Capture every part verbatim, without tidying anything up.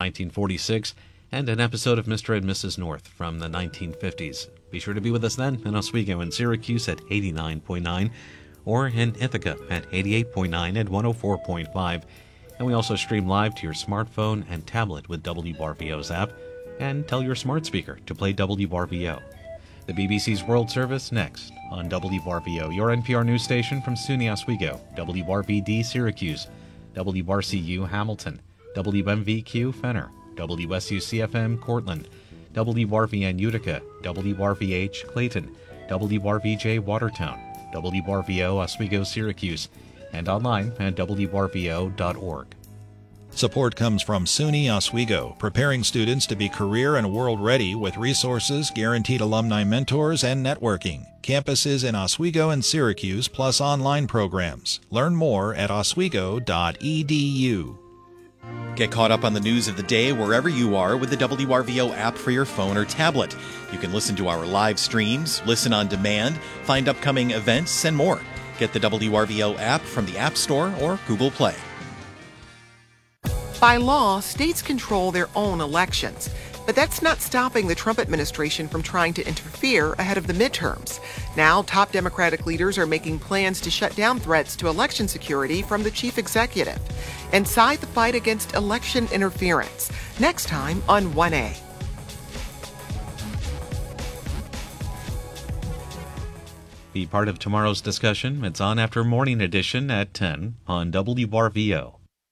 nineteen forty-six, and an episode of Mister and Missus North from the nineteen fifties. Be sure to be with us then in Oswego and Syracuse at eighty-nine point nine, or in Ithaca at eighty-eight point nine and one oh four point five. And we also stream live to your smartphone and tablet with W R V O's app, and tell your smart speaker to play W R V O. The B B C's World Service next on W R V O, your N P R news station from SUNY Oswego, W R V D Syracuse, W R C U Hamilton, W M V Q Fenner, W S U C F M Cortland, W R V N Utica, W R V H Clayton, W R V J Watertown, W R V O Oswego Syracuse, and online at W R V O dot org. Support comes from SUNY Oswego, preparing students to be career and world ready with resources, guaranteed alumni mentors, and networking. Campuses in Oswego and Syracuse, plus online programs. Learn more at oswego dot e d u. Get caught up on the news of the day wherever you are with the W R V O app for your phone or tablet. You can listen to our live streams, listen on demand, find upcoming events, and more. Get the W R V O app from the App Store or Google Play. By law, states control their own elections, but that's not stopping the Trump administration from trying to interfere ahead of the midterms. Now, top Democratic leaders are making plans to shut down threats to election security from the chief executive. Inside the fight against election interference, next time on one A. Be part of tomorrow's discussion. It's on after Morning Edition at ten on W R V O.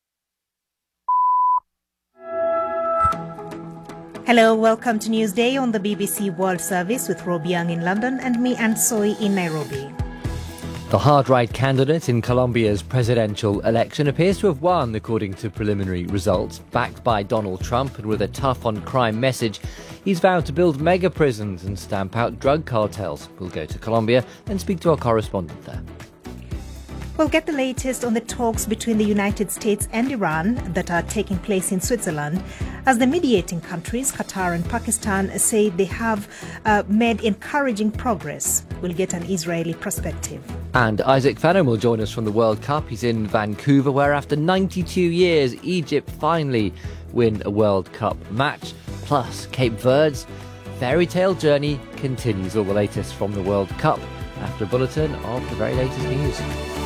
Hello, welcome to Newsday on the B B C World Service with Rob Young in London and me, Ann Soy, in Nairobi. The hard-right candidate in Colombia's presidential election appears to have won, according to preliminary results. Backed by Donald Trump and with a tough-on-crime message, he's vowed to build mega prisons and stamp out drug cartels. We'll go to Colombia and speak to our correspondent there. We'll get the latest on the talks between the United States and Iran that are taking place in Switzerland, as the mediating countries, Qatar and Pakistan, say they have uh, made encouraging progress. We'll get an Israeli perspective. And Isaac Fenner will join us from the World Cup. He's in Vancouver, where after ninety-two years, Egypt finally win a World Cup match. Plus, Cape Verde's fairy tale journey continues. All the latest from the World Cup after a bulletin of the very latest news.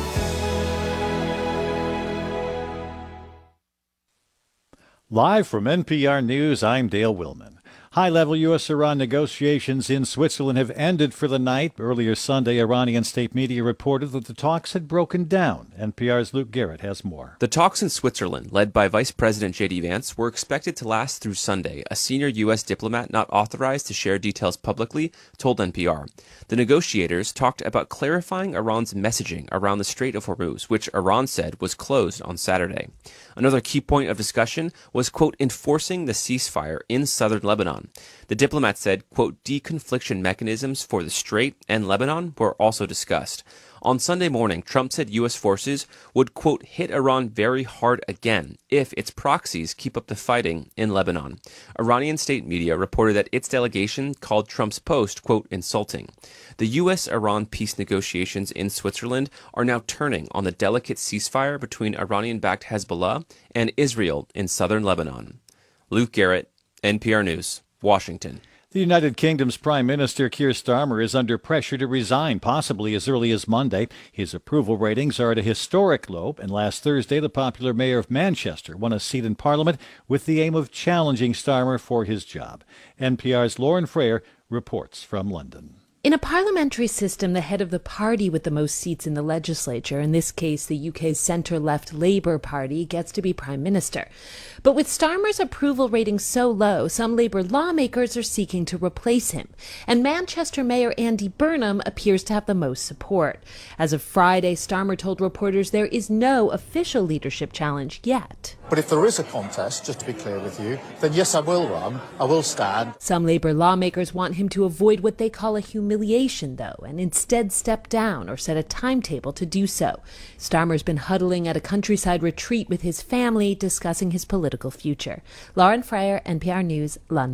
Live from N P R News, I'm Dale Willman. High-level U S-Iran negotiations in Switzerland have ended for the night. Earlier Sunday, Iranian state media reported that the talks had broken down. N P R's Luke Garrett has more. The talks in Switzerland, led by Vice President J D Vance, were expected to last through Sunday. A senior U S diplomat not authorized to share details publicly told N P R. The negotiators talked about clarifying Iran's messaging around the Strait of Hormuz, which Iran said was closed on Saturday. Another key point of discussion was, quote, enforcing the ceasefire in southern Lebanon. The diplomat said, quote, deconfliction mechanisms for the Strait and Lebanon were also discussed. On Sunday morning, Trump said U S forces would, quote, hit Iran very hard again if its proxies keep up the fighting in Lebanon. Iranian state media reported that its delegation called Trump's post, quote, insulting. The U S-Iran peace negotiations in Switzerland are now turning on the delicate ceasefire between Iranian-backed Hezbollah and Israel in southern Lebanon. Luke Garrett, N P R News, Washington. The United Kingdom's Prime Minister Keir Starmer is under pressure to resign, possibly as early as Monday. His approval ratings are at a historic low, and last Thursday the popular mayor of Manchester won a seat in Parliament with the aim of challenging Starmer for his job. N P R's Lauren Frayer reports from London. In a parliamentary system, the head of the party with the most seats in the legislature, in this case the U K's centre-left Labour Party, gets to be Prime Minister. But with Starmer's approval rating so low, some Labour lawmakers are seeking to replace him. And Manchester Mayor Andy Burnham appears to have the most support. As of Friday, Starmer told reporters there is no official leadership challenge yet. But if there is a contest, just to be clear with you, then yes, I will run, I will stand. Some Labour lawmakers want him to avoid what they call a humiliation, though, and instead step down or set a timetable to do so. Starmer's been huddling at a countryside retreat with his family, discussing his political future. Lauren Frayer, N P R News, London.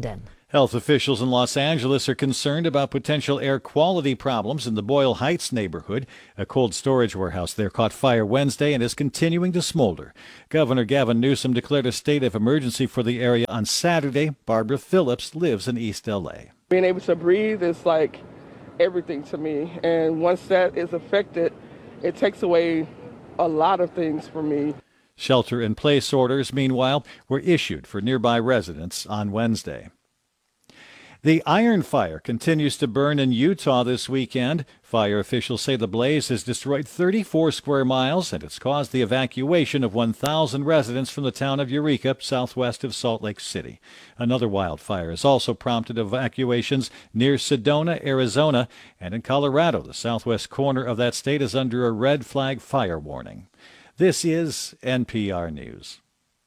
Health officials in Los Angeles are concerned about potential air quality problems in the Boyle Heights neighborhood. A cold storage warehouse there caught fire Wednesday and is continuing to smolder. Governor Gavin Newsom declared a state of emergency for the area on Saturday. Barbara Phillips lives in East L A. Being able to breathe is like everything to me, and once that is affected, it takes away a lot of things for me. Shelter-in-place orders, meanwhile, were issued for nearby residents on Wednesday. The Iron Fire continues to burn in Utah this weekend. Fire officials say the blaze has destroyed thirty-four square miles, and it's caused the evacuation of one thousand residents from the town of Eureka, southwest of Salt Lake City. Another wildfire has also prompted evacuations near Sedona, Arizona, and in Colorado. The southwest corner of that state is under a red flag fire warning. This is N P R News.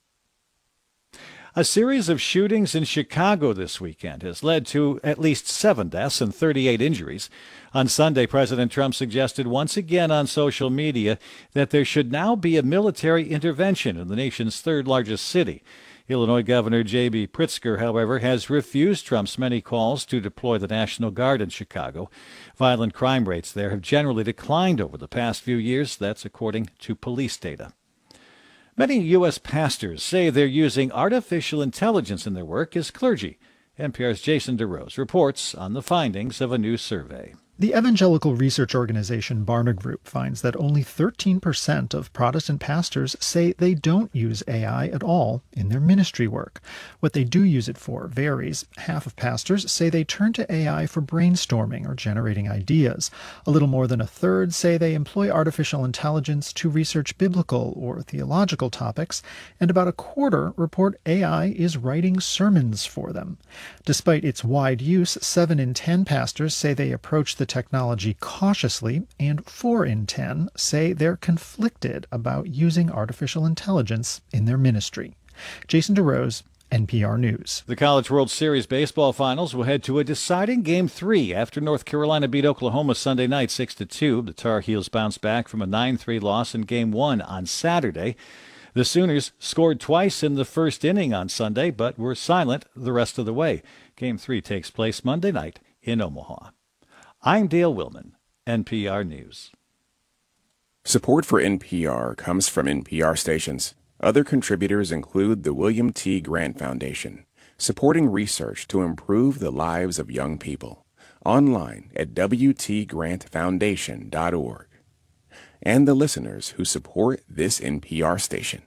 A series of shootings in Chicago this weekend has led to at least seven deaths and thirty-eight injuries. On Sunday, President Trump suggested once again on social media that there should now be a military intervention in the nation's third largest city. Illinois Governor J B Pritzker, however, has refused Trump's many calls to deploy the National Guard in Chicago. Violent crime rates there have generally declined over the past few years. That's according to police data. Many U S pastors say they're using artificial intelligence in their work as clergy. N P R's Jason DeRose reports on the findings of a new survey. The evangelical research organization Barna Group finds that only thirteen percent of Protestant pastors say they don't use A I at all in their ministry work. What they do use it for varies. Half of pastors say they turn to A I for brainstorming or generating ideas. A little more than a third say they employ artificial intelligence to research biblical or theological topics, and about a quarter report A I is writing sermons for them. Despite its wide use, seven in ten pastors say they approach the technology cautiously, and four in ten say they're conflicted about using artificial intelligence in their ministry. Jason DeRose, N P R News. The College World Series baseball finals will head to a deciding Game three after North Carolina beat Oklahoma Sunday night six to two. The Tar Heels bounced back from a nine three loss in Game one on Saturday. The Sooners scored twice in the first inning on Sunday, but were silent the rest of the way. Game three takes place Monday night in Omaha. I'm Dale Willman, N P R News. Support for N P R comes from N P R stations. Other contributors include the William T. Grant Foundation, supporting research to improve the lives of young people. Online at w t grant foundation dot org. And the listeners who support this N P R station.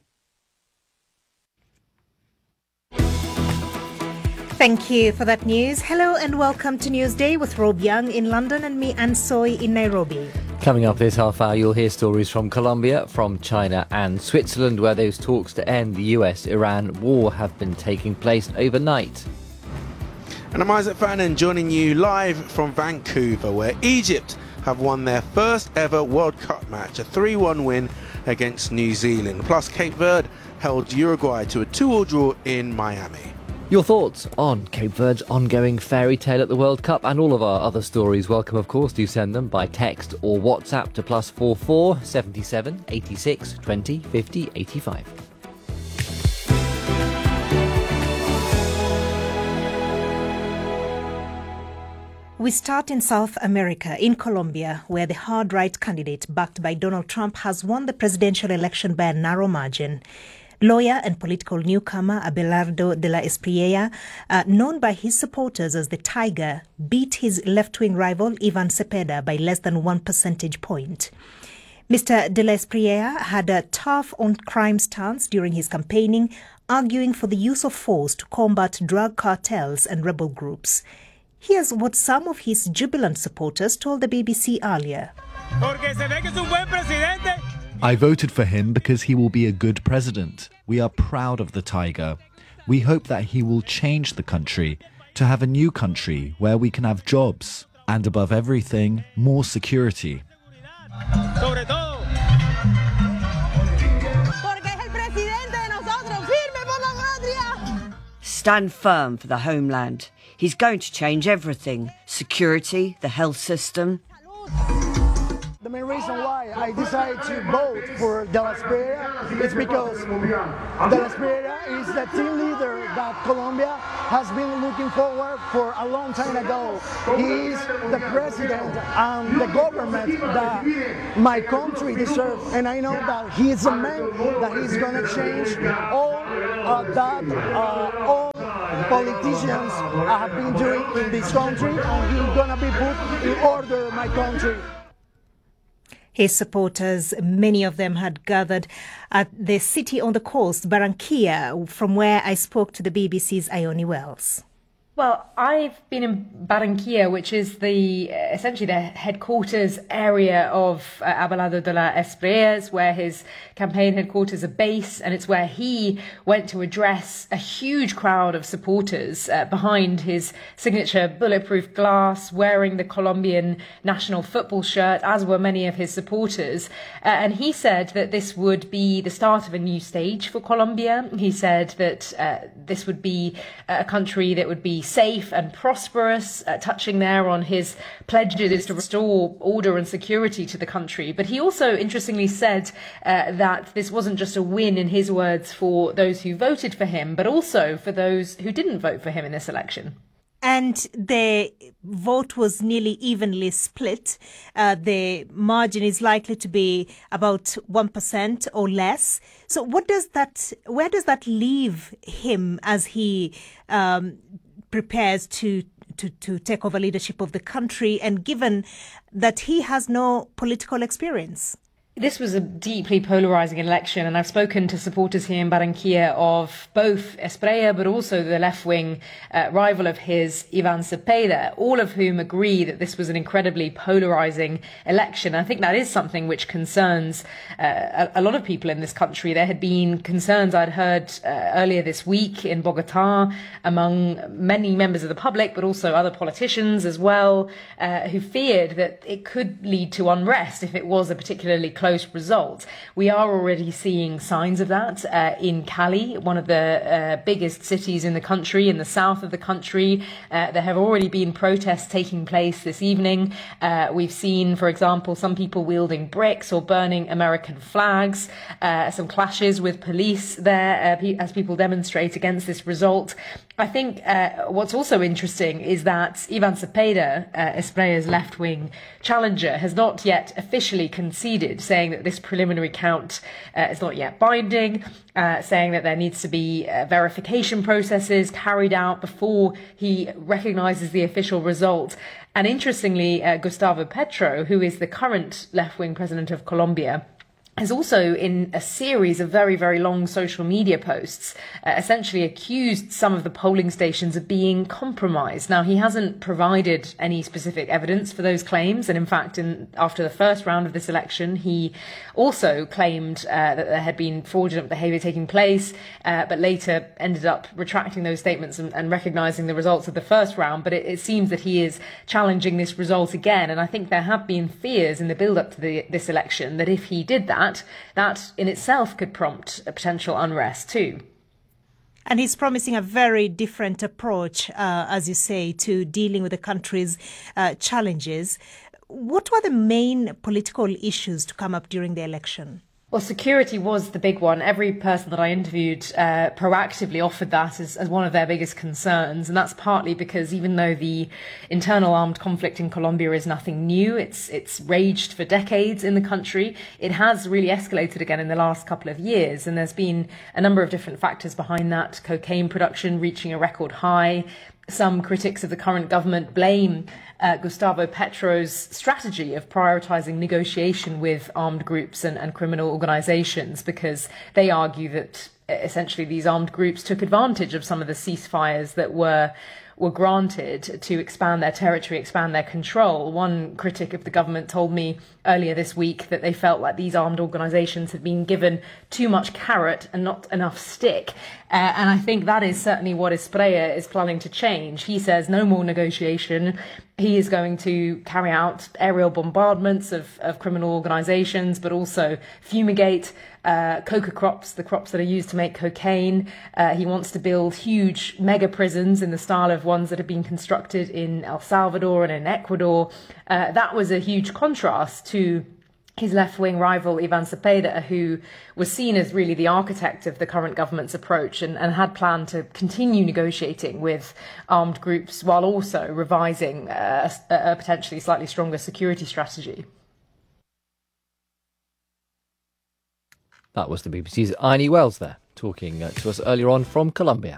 Thank you for that news. Hello and welcome to Newsday with Rob Young in London and me, Ann Soy, in Nairobi. Coming up this half hour, you'll hear stories from Colombia, from China and Switzerland, where those talks to end the U S Iran war have been taking place overnight. And I'm Isaac Fannin, joining you live from Vancouver, where Egypt have won their first ever World Cup match, a three one win against New Zealand. Plus, Cape Verde held Uruguay to a two all draw in Miami. Your thoughts on Cape Verde's ongoing fairy tale at the World Cup and all of our other stories, welcome, of course. Do send them by text or WhatsApp to plus four four seventy seven eighty six twenty fifty eighty five. We start in South America, in Colombia, where the hard-right candidate backed by Donald Trump has won the presidential election by a narrow margin. Lawyer and political newcomer Abelardo de la Espriella, uh, known by his supporters as the Tiger, beat his left-wing rival Ivan Cepeda by less than one percentage point. Mister de la Espriella had a tough on-crime stance during his campaigning, arguing for the use of force to combat drug cartels and rebel groups. Here's what some of his jubilant supporters told the B B C earlier. I voted for him because he will be a good president. We are proud of the Tiger. We hope that he will change the country to have a new country where we can have jobs and, above everything, more security. Stand firm for the homeland. He's going to change everything. Security, the health system. The main reason why I decided to vote for De La Espriella is because De La Espriella is the team leader that Colombia has been looking forward for a long time ago. He is the president and the government that my country deserves, and I know that he is a man that is going to change all uh, that uh, all politicians have been doing in this country, and he's going to be put in order my country. His supporters, many of them had gathered at the city on the coast, Barranquilla, from where I spoke to the B B C's Ione Wells. Well, I've been in Barranquilla, which is the essentially the headquarters area of uh, Abelardo de la Espriella, where his campaign headquarters are based, and it's where he went to address a huge crowd of supporters uh, behind his signature bulletproof glass, wearing the Colombian national football shirt, as were many of his supporters. Uh, and he said that this would be the start of a new stage for Colombia. He said that uh, this would be a country that would be safe and prosperous, uh, touching there on his pledges to restore order and security to the country. But he also interestingly said uh, that this wasn't just a win, in his words, for those who voted for him, but also for those who didn't vote for him in this election. And the vote was nearly evenly split. Uh, the margin is likely to be about one percent or less. So what does that, where does that leave him as he um, prepares to, to, to take over leadership of the country, and given that he has no political experience? This was a deeply polarizing election, and I've spoken to supporters here in Barranquilla of both Espriella, but also the left-wing uh, rival of his, Ivan Cepeda, all of whom agree that this was an incredibly polarizing election. I think that is something which concerns uh, a, a lot of people in this country. There had been concerns I'd heard uh, earlier this week in Bogota among many members of the public, but also other politicians as well, uh, who feared that it could lead to unrest if it was a particularly close result. We are already seeing signs of that uh, in Cali, one of the uh, biggest cities in the country, in the south of the country. Uh, there have already been protests taking place this evening. Uh, we've seen, for example, some people wielding bricks or burning American flags, uh, some clashes with police there uh, as people demonstrate against this result. I think uh, what's also interesting is that Ivan Cepeda, uh, Espriella's left-wing challenger, has not yet officially conceded, saying that this preliminary count uh, is not yet binding, uh, saying that there needs to be uh, verification processes carried out before he recognises the official result. And interestingly, uh, Gustavo Petro, who is the current left-wing president of Colombia, has also, in a series of very, very long social media posts, uh, essentially accused some of the polling stations of being compromised. Now, he hasn't provided any specific evidence for those claims. And in fact, in, after the first round of this election, he also claimed uh, that there had been fraudulent behaviour taking place, uh, but later ended up retracting those statements and, and recognising the results of the first round. But it, it seems that he is challenging this result again. And I think there have been fears in the build-up to the, this election that if he did that, That, that in itself could prompt a potential unrest too. And he's promising a very different approach, uh, as you say, to dealing with the country's uh, challenges. What were the main political issues to come up during the election? Well, security was the big one. Every person that I interviewed uh, proactively offered that as, as one of their biggest concerns. And that's partly because even though the internal armed conflict in Colombia is nothing new, it's it's raged for decades in the country, it has really escalated again in the last couple of years. And there's been a number of different factors behind that. Cocaine production reaching a record high. Some critics of the current government blame uh, Gustavo Petro's strategy of prioritizing negotiation with armed groups and, and criminal organizations, because they argue that essentially these armed groups took advantage of some of the ceasefires that were were granted to expand their territory, expand their control. One critic of the government told me earlier this week that they felt like these armed organizations had been given too much carrot and not enough stick. Uh, and I think that is certainly what Espriella is planning to change. He says no more negotiation. He is going to carry out aerial bombardments of, of criminal organizations, but also fumigate uh, coca crops, the crops that are used to make cocaine. Uh, he wants to build huge mega prisons in the style of ones that have been constructed in El Salvador and in Ecuador. Uh, that was a huge contrast to his left-wing rival Ivan Cepeda, who was seen as really the architect of the current government's approach and, and had planned to continue negotiating with armed groups while also revising a, a potentially slightly stronger security strategy. That was the B B C's Arnie Wells there, talking uh, to us earlier on from Colombia.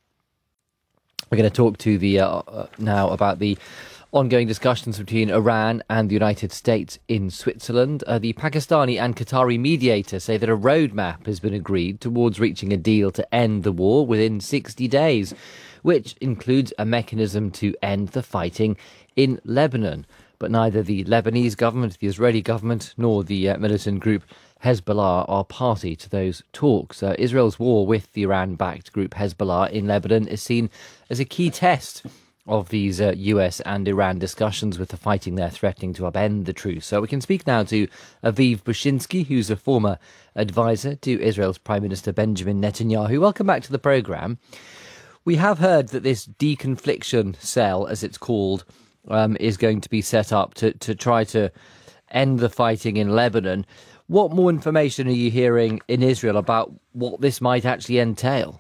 We're going to talk to the uh, uh, now about the ongoing discussions between Iran and the United States in Switzerland. Uh, the Pakistani and Qatari mediator say that a roadmap has been agreed towards reaching a deal to end the war within sixty days, which includes a mechanism to end the fighting in Lebanon. But neither the Lebanese government, the Israeli government, nor the uh, militant group Hezbollah are party to those talks. Uh, Israel's war with the Iran-backed group Hezbollah in Lebanon is seen as a key test of these uh, U S and Iran discussions, with the fighting there threatening to upend the truce. So we can speak now to Aviv Bushinsky, who's a former advisor to Israel's Prime Minister Benjamin Netanyahu. Welcome back to the programme. We have heard that this deconfliction cell, as it's called, um, is going to be set up to, to try to end the fighting in Lebanon. What more information are you hearing in Israel about what this might actually entail?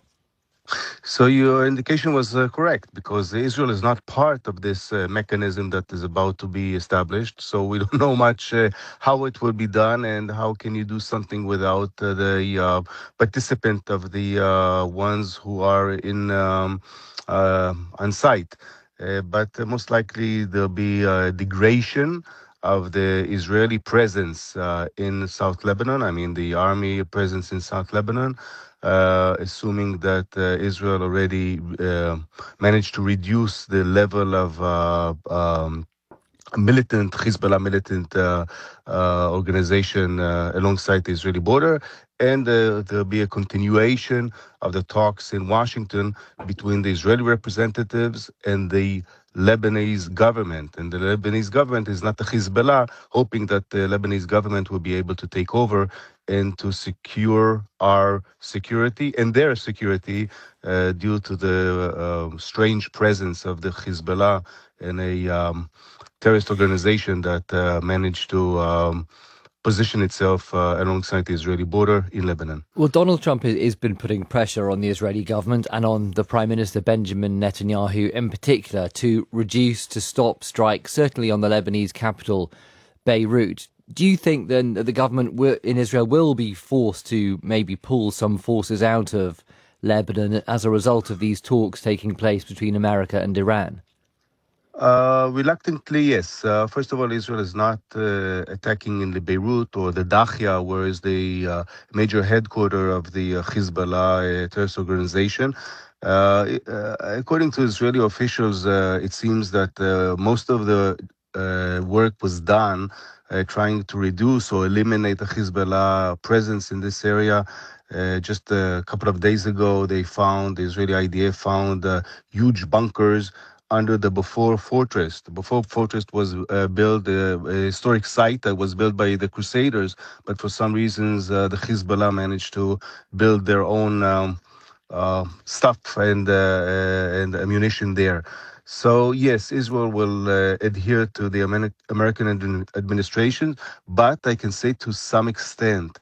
So your indication was uh, correct, because Israel is not part of this uh, mechanism that is about to be established. So we don't know much uh, how it will be done, and how can you do something without uh, the uh, participant of the uh, ones who are in um, uh, on site. Uh, but uh, most likely there'll be a degradation of the Israeli presence uh, in South Lebanon. I mean, the army presence in South Lebanon. Uh, assuming that uh, Israel already uh, managed to reduce the level of uh, um, militant, Hezbollah militant uh, uh, organization uh, alongside the Israeli border. And uh, there'll be a continuation of the talks in Washington between the Israeli representatives and the Lebanese government. And the Lebanese government is not the Hezbollah, hoping that the Lebanese government will be able to take over and to secure our security and their security uh, due to the uh, strange presence of the Hezbollah in a um, terrorist organization that uh, managed to um, position itself uh, alongside the Israeli border in Lebanon. Well, Donald Trump has been putting pressure on the Israeli government and on the Prime Minister Benjamin Netanyahu in particular to reduce, to stop strikes, certainly on the Lebanese capital, Beirut. Do you think then that the government in Israel will be forced to maybe pull some forces out of Lebanon as a result of these talks taking place between America and Iran? Uh, reluctantly, yes. Uh, first of all, Israel is not uh, attacking in the Beirut or the Dahia, where is the uh, major headquarters of the uh, Hezbollah uh, terrorist organization. Uh, uh, according to Israeli officials, uh, it seems that uh, most of the uh, work was done uh, trying to reduce or eliminate the Hezbollah presence in this area. Uh, just a couple of days ago, they found, the Israeli I D F found uh, huge bunkers under the Beaufort Fortress. The Beaufort Fortress was uh, built, uh, a historic site that was built by the Crusaders, but for some reasons uh, the Hezbollah managed to build their own um, uh, stuff and, uh, and ammunition there. So yes, Israel will uh, adhere to the Amer- American ad- administration, but I can say to some extent,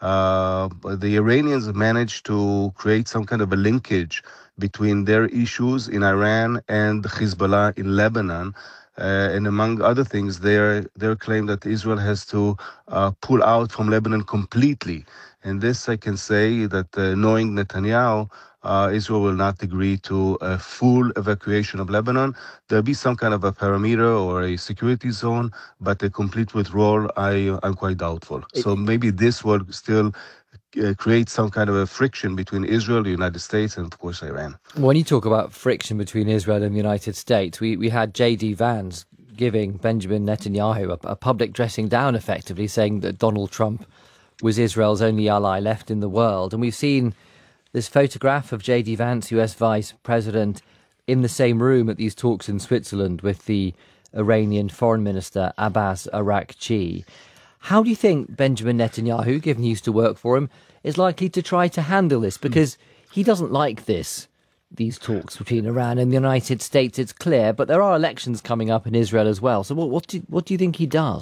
uh, the Iranians managed to create some kind of a linkage between their issues in Iran and Hezbollah in Lebanon. Uh, and among other things, their their claim that Israel has to uh, pull out from Lebanon completely. And this, I can say that uh, knowing Netanyahu, uh, Israel will not agree to a full evacuation of Lebanon. There'll be some kind of a parameter or a security zone, but a complete withdrawal, I, I'm quite doubtful. It, so maybe this will still Uh, create some kind of a friction between Israel, the United States, and of course Iran. When you talk about friction between Israel and the United States, we, we had J D Vance giving Benjamin Netanyahu a, a public dressing down, effectively saying that Donald Trump was Israel's only ally left in the world. And we've seen this photograph of J D Vance, U S Vice President, in the same room at these talks in Switzerland with the Iranian Foreign Minister Abbas Araghchi. How do you think Benjamin Netanyahu, given he used to work for him, is likely to try to handle this? Because he doesn't like this, these talks between Iran and the United States, it's clear, but there are elections coming up in Israel as well. So what, what, do, what do you think he does?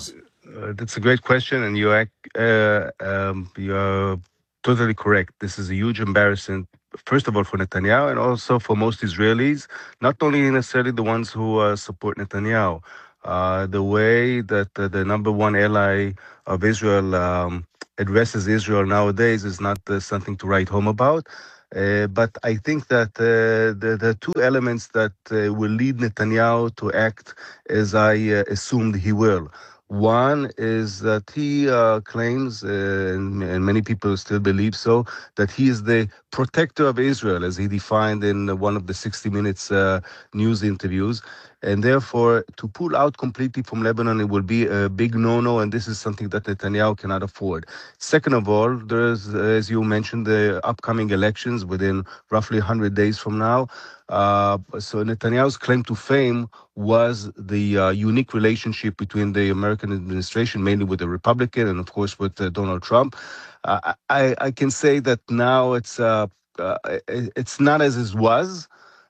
Uh, that's a great question, and you ac- uh, um, you're totally correct. This is a huge embarrassment, first of all, for Netanyahu and also for most Israelis, not only necessarily the ones who uh, support Netanyahu. Uh, the way that uh, the number one ally of Israel um, addresses Israel nowadays is not uh, something to write home about. Uh, but I think that uh, the, the two elements that uh, will lead Netanyahu to act as I uh, assumed he will. One is that he uh, claims, uh, and, and many people still believe so, that he is the protector of Israel, as he defined in one of the sixty minutes uh, news interviews. And therefore, to pull out completely from Lebanon, it will be a big no-no, and this is something that Netanyahu cannot afford. Second of all, there's, as you mentioned, the upcoming elections within roughly one hundred days from now. Uh, so Netanyahu's claim to fame was the uh, unique relationship between the American administration, mainly with the Republican, and of course with uh, Donald Trump. Uh, I, I can say that now it's uh, uh, it's not as it was.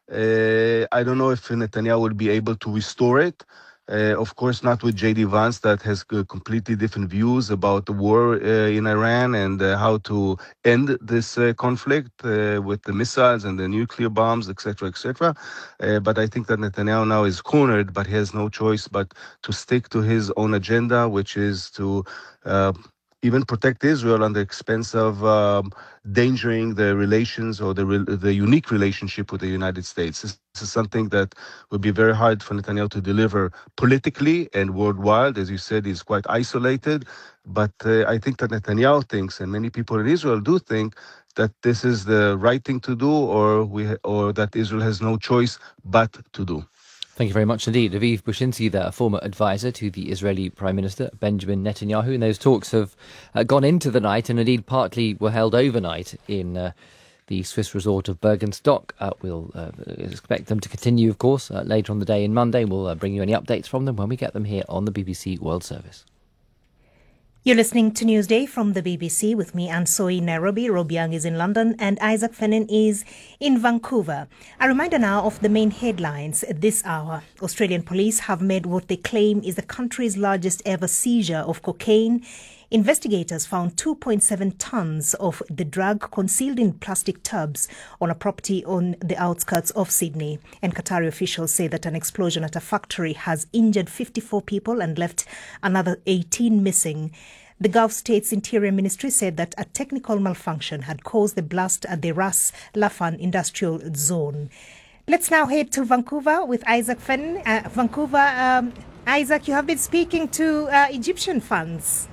Uh, I don't know if Netanyahu will be able to restore it. Uh, of course, not with J D Vance, that has uh, completely different views about the war uh, in Iran and uh, how to end this uh, conflict uh, with the missiles and the nuclear bombs, et cetera, et cetera. Uh, but I think that Netanyahu now is cornered, but he has no choice but to stick to his own agenda, which is to uh, even protect Israel on the expense of um, endangering the relations or the re- the unique relationship with the United States. This, this is something that would be very hard for Netanyahu to deliver politically and worldwide. As you said, he's quite isolated. But uh, I think that Netanyahu thinks, and many people in Israel do think, that this is the right thing to do, or we ha- or that Israel has no choice but to do. Thank you very much indeed. Aviv Bushinsky there, a former advisor to the Israeli Prime Minister Benjamin Netanyahu. And those talks have uh, gone into the night and indeed partly were held overnight in uh, the Swiss resort of Bergenstock. Uh, we'll uh, expect them to continue, of course, uh, later on the day in Monday. We'll uh, bring you any updates from them when we get them here on the B B C World Service. You're listening to Newsday from the B B C with me, Ansoi Nairobi. Rob Young is in London and Isaac Fennin is in Vancouver. A reminder now of the main headlines this hour. Australian police have made what they claim is the country's largest ever seizure of cocaine. Investigators found two point seven tons of the drug concealed in plastic tubs on a property on the outskirts of Sydney. And Qatari officials say that an explosion at a factory has injured fifty-four people and left another eighteen missing. The Gulf States Interior Ministry said that a technical malfunction had caused the blast at the Ras Laffan industrial zone. Let's now head to Vancouver with Isaac Fenn. Uh, Vancouver, um, Isaac, you have been speaking to uh, Egyptian fans.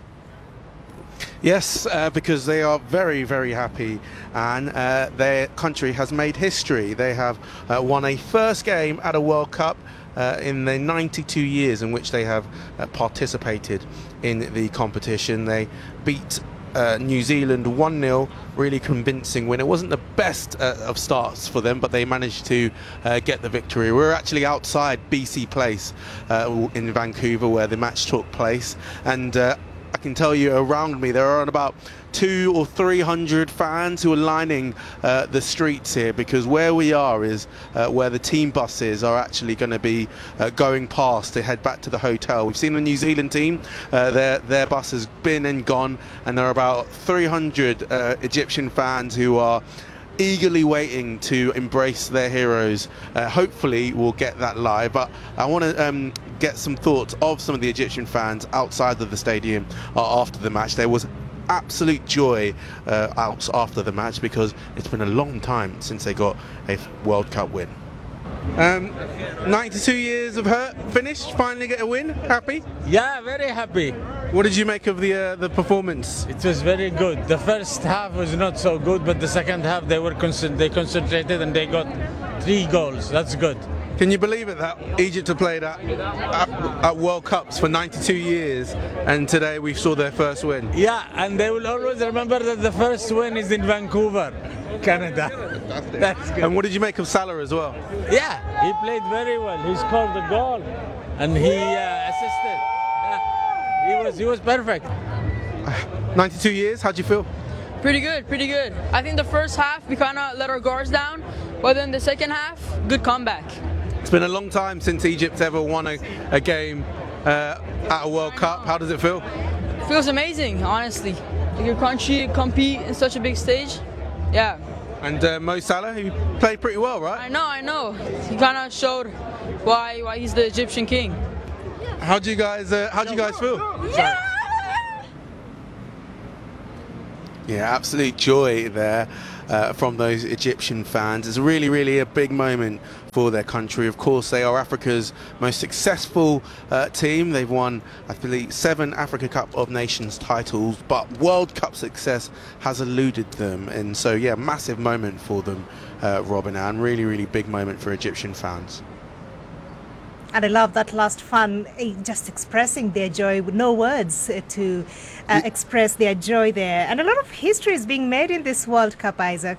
Yes, uh, because they are very, very happy, and uh, their country has made history. They have uh, won a first game at a World Cup uh, in the ninety-two years in which they have uh, participated in the competition. They beat uh, New Zealand one nil, really convincing win. It wasn't the best uh, of starts for them, but they managed to uh, get the victory. We're actually outside B C Place uh, in Vancouver where the match took place, and uh, I can tell you around me there are about two or three hundred fans who are lining uh, the streets here, because where we are is uh, where the team buses are actually going to be uh, going past to head back to the hotel. We've seen the New Zealand team, uh, their their bus has been and gone, and there are about three hundred uh, Egyptian fans who are eagerly waiting to embrace their heroes. Uh, hopefully we'll get that live, but I want to um, get some thoughts of some of the Egyptian fans outside of the stadium uh, after the match. There was absolute joy uh, out after the match because it's been a long time since they got a World Cup win. Um, ninety-two years of hurt finished, finally get a win. Happy? Yeah, very happy. What did you make of the uh, the performance? It was very good. The first half was not so good, but the second half they were con- they concentrated and they got three goals. That's good. Can you believe it that Egypt have played at, at, at World Cups for ninety-two years, and today we saw their first win? Yeah, and they will always remember that the first win is in Vancouver, Canada. That's good. And what did you make of Salah as well? Yeah, he played very well. He scored the goal, and he uh, assisted. Yeah, he was he was perfect. ninety-two years. How'd you feel? Pretty good, pretty good. I think the first half we kind of let our guards down, but then the second half, good comeback. It's been a long time since Egypt ever won a, a game uh, at a World Cup. How does it feel? Feels amazing, honestly. Like your country compete in such a big stage. Yeah. And uh, Mo Salah, he played pretty well, right? I know, I know. He kind of showed why why he's the Egyptian king. How do you guys uh, How do you guys feel? Yeah. Yeah, absolute joy there uh, from those Egyptian fans. It's really, really a big moment for their country. Of course, they are Africa's most successful uh, team. They've won, I believe, seven Africa Cup of Nations titles, but World Cup success has eluded them. And so, yeah, massive moment for them, uh, Rob and Anne. Really, really big moment for Egyptian fans. And I love that last fan, eh, just expressing their joy with no words eh, to uh, express their joy there. And a lot of history is being made in this World Cup, Isaac.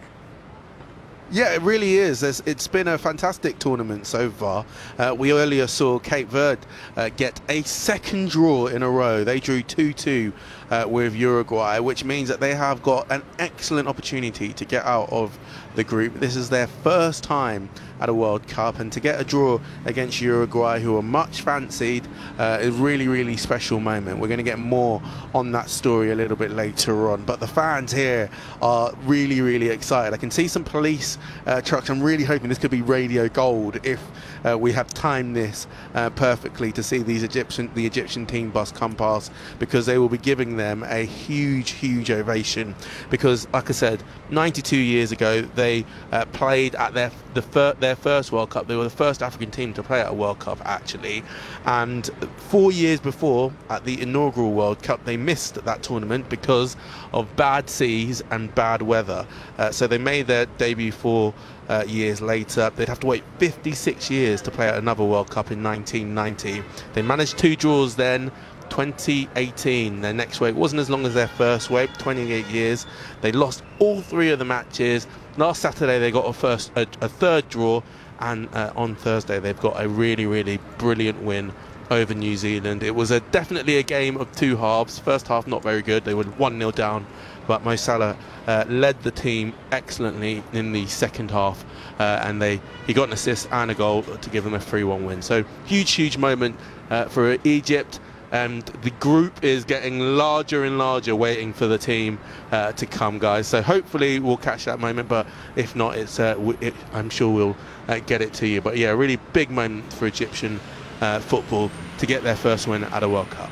Yeah, it really is. There's, it's been a fantastic tournament so far. Uh, we earlier saw Cape Verde uh, get a second draw in a row. They drew two two uh, with Uruguay, which means that they have got an excellent opportunity to get out of the group. This is their first time at a World Cup, and to get a draw against Uruguay, who are much fancied, uh, is a really, really special moment. We're going to get more on that story a little bit later on, but the fans here are really, really excited. I can see some police uh, trucks. I'm really hoping this could be radio gold if uh, we have timed this uh, perfectly to see these Egyptian, the Egyptian team bus come past, because they will be giving them a huge, huge ovation. Because, like I said, ninety-two years ago, they uh, played at their the fir- their first World Cup. They were the first African team to play at a World Cup, actually. And four years before, at the inaugural World Cup, they missed that tournament because of bad seas and bad weather. Uh, so they made their debut four uh, years later. They'd have to wait fifty-six years to play at another World Cup in nineteen ninety. They managed two draws then. twenty eighteen, their next wait wasn't as long as their first wait, twenty-eight years. They lost all three of the matches. Last Saturday they got a first a, a third draw, and uh, on Thursday they've got a really, really brilliant win over New Zealand. It was a definitely a game of two halves. First half not very good, they were one nil down, but Mo Salah uh, led the team excellently in the second half, uh, and they he got an assist and a goal to give them a three one win. So huge, huge moment uh, for Egypt. And the group is getting larger and larger, waiting for the team uh, to come, guys. So hopefully we'll catch that moment, but if not, it's uh, w- it, I'm sure we'll uh, get it to you. But yeah, a really big moment for Egyptian uh, football to get their first win at a World Cup.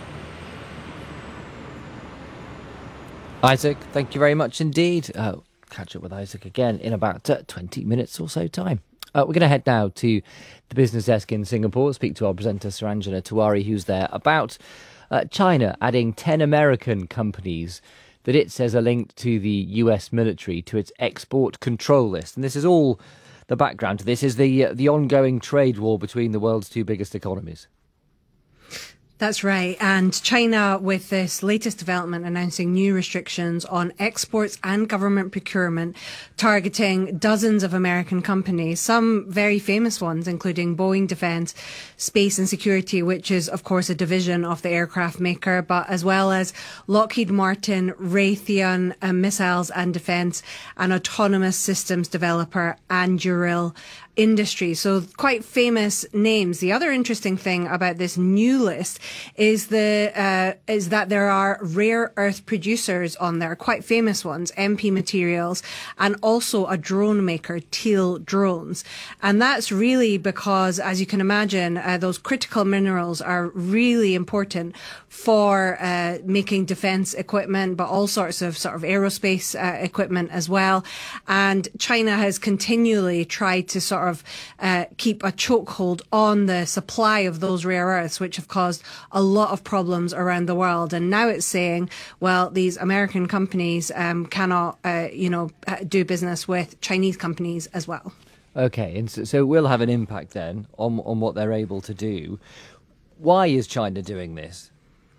Isaac, thank you very much indeed. Uh, catch up with Isaac again in about uh, twenty minutes or so time. Uh, we're going to head now to the business desk in Singapore, speak to our presenter Saranjana Tiwari, who's there, about uh, China adding ten American companies that it says are linked to the U S military to its export control list. And this is all the background to this, is the, uh, the ongoing trade war between the world's two biggest economies. That's right. And China, with this latest development, announcing new restrictions on exports and government procurement, targeting dozens of American companies, some very famous ones, including Boeing Defense, Space and Security, which is, of course, a division of the aircraft maker, but as well as Lockheed Martin, Raytheon uh, Missiles and Defense, and autonomous systems developer Anduril Industries. So quite famous names. The other interesting thing about this new list is the uh, is that there are rare earth producers on there, quite famous ones, M P Materials, and also a drone maker, Teal Drones. And that's really because, as you can imagine, uh, those critical minerals are really important for uh, making defense equipment, but all sorts of sort of aerospace uh, equipment as well. And China has continually tried to sort of uh, keep a chokehold on the supply of those rare earths, which have caused a lot of problems around the world. And now it's saying, well, these American companies um, cannot, uh, you know, do business with Chinese companies as well. Okay, and so, so it will have an impact then on on what they're able to do. Why is China doing this?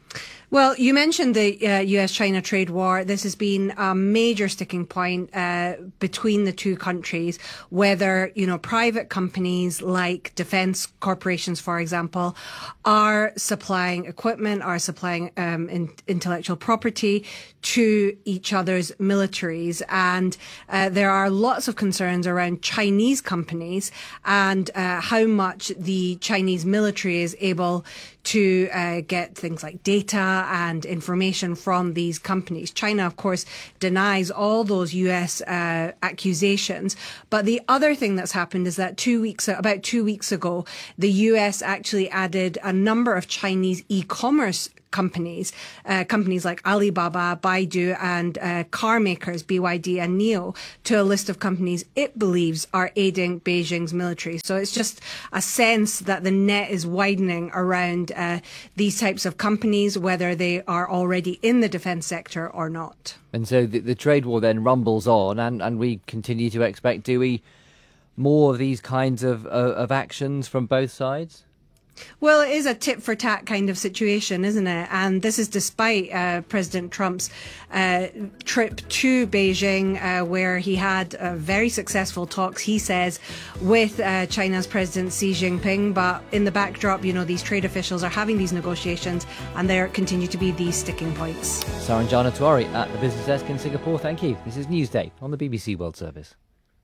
Well, you mentioned the uh, U S China trade war. This has been a major sticking point uh, between the two countries, whether, you know, private companies like defense corporations, for example, are supplying equipment, are supplying um, in, intellectual property to each other's militaries. And uh, there are lots of concerns around Chinese companies and uh, how much the Chinese military is able to uh, get things like data and information from these companies. China, of course, denies all those U S uh, accusations. But the other thing that's happened is that two weeks, about two weeks ago, the U S actually added a number of Chinese e-commerce companies, uh, companies like Alibaba, Baidu, and uh, car makers B Y D and N I O, to a list of companies it believes are aiding Beijing's military. So it's just a sense that the net is widening around uh, these types of companies, whether they are already in the defense sector or not. And so the, the trade war then rumbles on, and, and we continue to expect, do we, more of these kinds of, uh, of actions from both sides? Well, it is a tit for tat kind of situation, isn't it? And this is despite uh, President Trump's uh, trip to Beijing, uh, where he had uh, very successful talks, he says, with uh, China's President Xi Jinping. But in the backdrop, you know, these trade officials are having these negotiations, and there continue to be these sticking points. Saranjana Tiwari at the Business Desk in Singapore. Thank you. This is Newsday on the B B C World Service.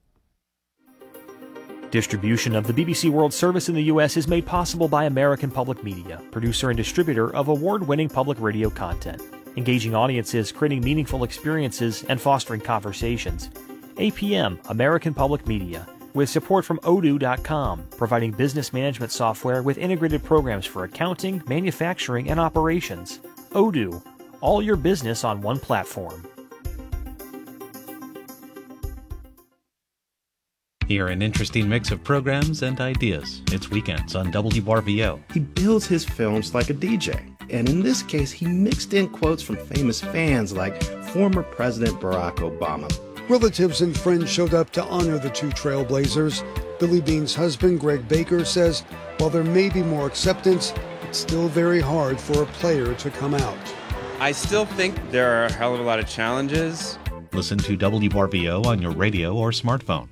Distribution of the B B C World Service in the U S is made possible by American Public Media, producer and distributor of award-winning public radio content, engaging audiences, creating meaningful experiences, and fostering conversations. A P M, American Public Media, with support from Odoo dot com, providing business management software with integrated programs for accounting, manufacturing, and operations. Odoo, all your business on one platform. Hear an interesting mix of programs and ideas. It's Weekends on W R V O. He builds his films like a D J. And in this case, he mixed in quotes from famous fans like former President Barack Obama. Relatives and friends showed up to honor the two trailblazers. Billy Beane's husband, Greg Baker, says while there may be more acceptance, it's still very hard for a player to come out. I still think there are a hell of a lot of challenges. Listen to W R V O on your radio or smartphone.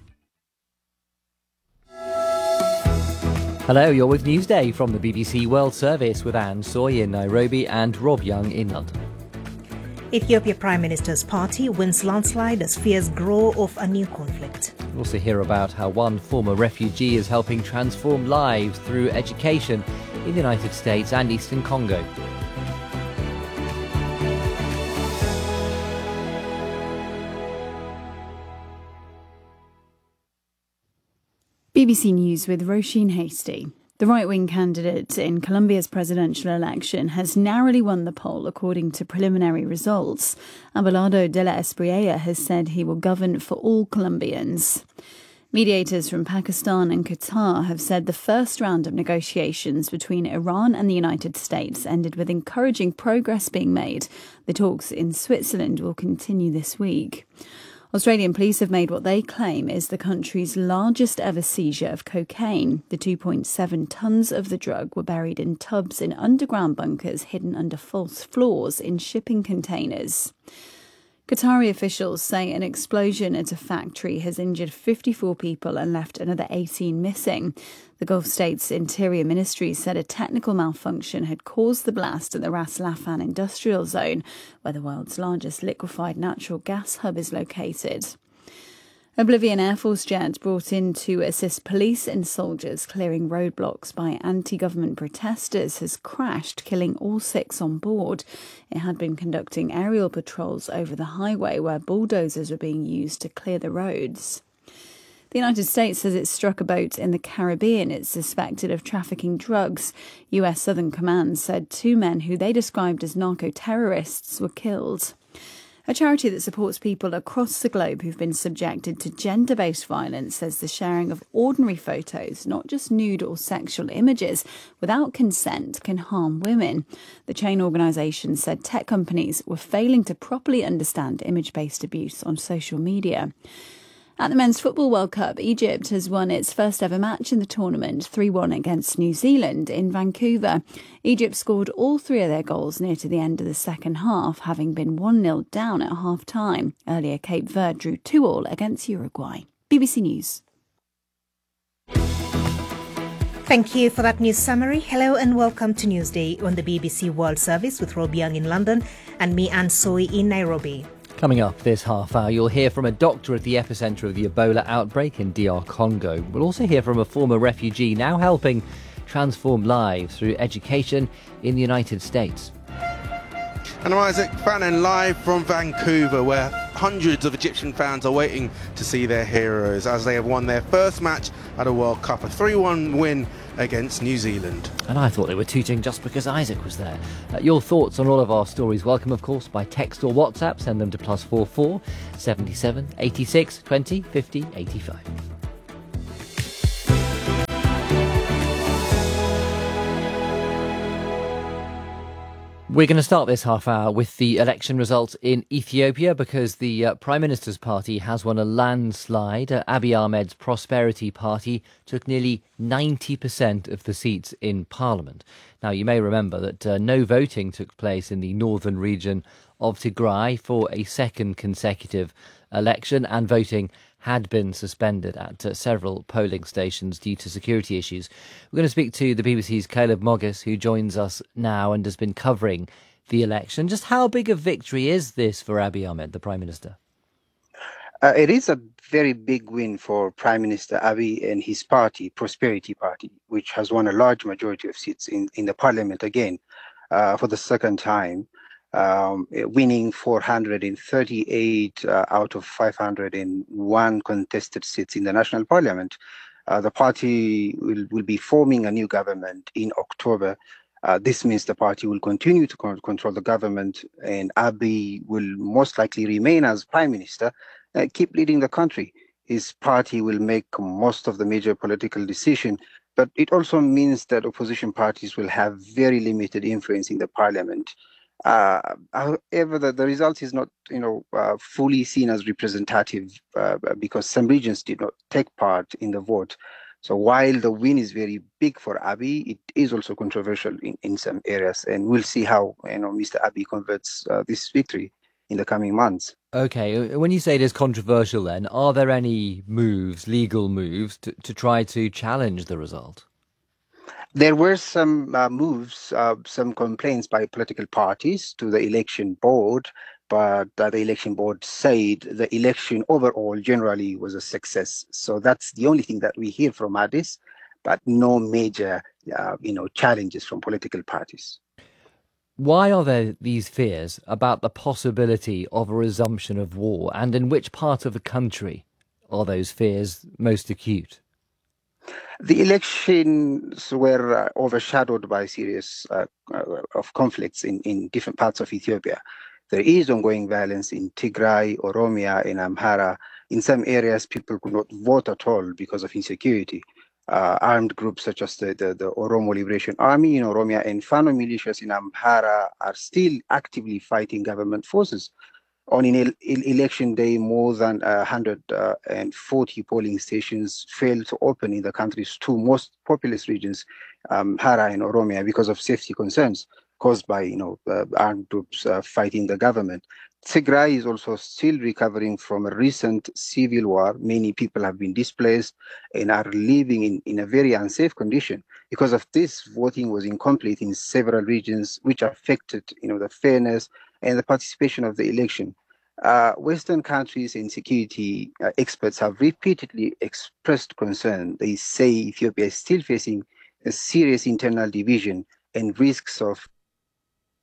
Hello, you're with Newsday from the B B C World Service with Anne Soy in Nairobi and Rob Young in London. Ethiopia Prime Minister's party wins landslide as fears grow of a new conflict. We'll also hear about how one former refugee is helping transform lives through education in the United States and Eastern Congo. B B C News with Roisin Hastie. The right-wing candidate in Colombia's presidential election has narrowly won the poll according to preliminary results. Abelardo de la Espriella has said he will govern for all Colombians. Mediators from Pakistan and Qatar have said the first round of negotiations between Iran and the United States ended with encouraging progress being made. The talks in Switzerland will continue this week. Australian police have made what they claim is the country's largest ever seizure of cocaine. The two point seven tonnes of the drug were buried in tubs in underground bunkers hidden under false floors in shipping containers. Qatari officials say an explosion at a factory has injured fifty-four people and left another eighteen missing. The Gulf States Interior Ministry said a technical malfunction had caused the blast at the Ras Laffan industrial zone, where the world's largest liquefied natural gas hub is located. A Bolivian Air Force jet brought in to assist police and soldiers clearing roadblocks by anti-government protesters has crashed, killing all six on board. It had been conducting aerial patrols over the highway where bulldozers were being used to clear the roads. The United States says it struck a boat in the Caribbean it's suspected of trafficking drugs. U S Southern Command said two men who they described as narco-terrorists were killed. A charity that supports people across the globe who've been subjected to gender-based violence says the sharing of ordinary photos, not just nude or sexual images, without consent can harm women. The chain organisation said tech companies were failing to properly understand image-based abuse on social media. At the Men's Football World Cup, Egypt has won its first ever match in the tournament, three one against New Zealand in Vancouver. Egypt scored all three of their goals near to the end of the second half, having been one nil down at half-time. Earlier, Cape Verde drew two all against Uruguay. B B C News. Thank you for that news summary. Hello and welcome to Newsday on the B B C World Service with Rob Young in London and me, Anne Soy, in Nairobi. Coming up this half hour, you'll hear from a doctor at the epicentre of the Ebola outbreak in D R Congo. We'll also hear from a former refugee now helping transform lives through education in the United States. And I'm Isaac Fannin, live from Vancouver, where hundreds of Egyptian fans are waiting to see their heroes as they have won their first match at a World Cup, a three one win against New Zealand. And I thought they were tooting just because Isaac was there. Uh, your thoughts on all of our stories, welcome of course by text or WhatsApp. Send them to plus four four seventy-seven eighty-six twenty fifty eighty-five. We're going to start this half hour with the election results in Ethiopia because the uh, Prime Minister's party has won a landslide. Uh, Abiy Ahmed's Prosperity Party took nearly ninety percent of the seats in Parliament. Now, you may remember that uh, no voting took place in the northern region of Tigray for a second consecutive election, and voting had been suspended at uh, several polling stations due to security issues. We're going to speak to the B B C's Caleb Moggis, who joins us now and has been covering the election. Just how big a victory is this for Abiy Ahmed, the Prime Minister? Uh, it is a very big win for Prime Minister Abiy and his party, Prosperity Party, which has won a large majority of seats in, in the parliament again uh, for the second time. Um, winning four hundred thirty-eight uh, out of five hundred one contested seats in the national parliament. Uh, the party will, will be forming a new government in October. Uh, this means the party will continue to con- control the government, and Abiy will most likely remain as prime minister, uh, keep leading the country. His party will make most of the major political decisions, but it also means that opposition parties will have very limited influence in the parliament. Uh, however, the, the result is not, you know, uh, fully seen as representative uh, because some regions did not take part in the vote. So while the win is very big for Abiy, it is also controversial in, in some areas, and we'll see how, you know, Mister Abiy converts uh, this victory in the coming months. Okay, when you say it is controversial, then are there any moves, legal moves, to, to try to challenge the result? There were some uh, moves, uh, some complaints by political parties to the election board, but uh, the election board said the election overall generally was a success. So that's the only thing that we hear from Addis, but no major, uh, you know, challenges from political parties. Why are there these fears about the possibility of a resumption of war, and in which part of the country are those fears most acute? The elections were uh, overshadowed by a series uh, of conflicts in, in different parts of Ethiopia. There is ongoing violence in Tigray, Oromia, and Amhara. In some areas, people could not vote at all because of insecurity. Uh, armed groups such as the, the, the Oromo Liberation Army in Oromia and Fano militias in Amhara are still actively fighting government forces. On in election day, more than one hundred forty polling stations failed to open in the country's two most populous regions, um, Amhara and Oromia, because of safety concerns caused by, you know, uh, armed groups uh, fighting the government. Tigray is also still recovering from a recent civil war. Many people have been displaced and are living in, in a very unsafe condition. Because of this, voting was incomplete in several regions, which affected, you know, the fairness and the participation of the election. Uh, Western countries and security uh, experts have repeatedly expressed concern. They say Ethiopia is still facing a serious internal division and risks of